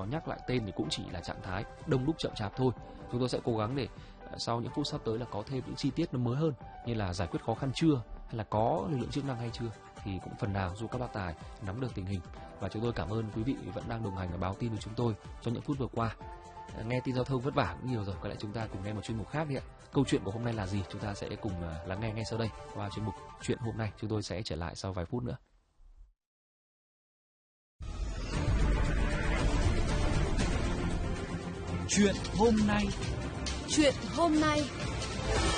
nó nhắc lại tên thì cũng chỉ là trạng thái đông đúc chậm chạp thôi. Chúng tôi sẽ cố gắng để sau những phút sắp tới là có thêm những chi tiết nó mới hơn, như là giải quyết khó khăn chưa, hay là có lực lượng chức năng hay chưa, thì cũng phần nào giúp các bác tài nắm được tình hình. Và chúng tôi cảm ơn quý vị vẫn đang đồng hành và báo tin với chúng tôi trong những phút vừa qua. Nghe tin giao thông vất vả cũng nhiều rồi, có lẽ chúng ta cùng nghe một chuyên mục khác đi ạ. Câu chuyện của hôm nay là gì? Chúng ta sẽ cùng lắng nghe ngay sau đây qua chuyên mục Chuyện hôm nay. Chúng tôi sẽ trở lại sau vài phút nữa. Chuyện hôm nay. Chuyện hôm nay.